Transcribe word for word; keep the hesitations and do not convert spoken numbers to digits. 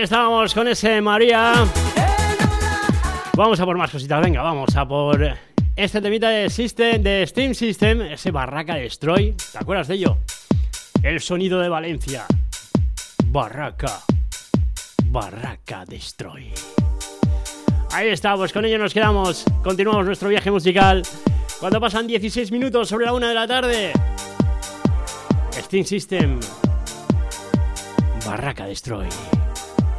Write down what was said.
estábamos con ese María. Vamos a por más cositas, venga, vamos a por este temita de System, de Steam System, ese Barraca Destroy. ¿Te acuerdas de ello? El sonido de Valencia. Barraca. Barraca Destroy. Ahí está, pues con ello nos quedamos. Continuamos nuestro viaje musical. Cuando pasan dieciséis minutos sobre la una de la tarde. Steam System. Barraca Destroy.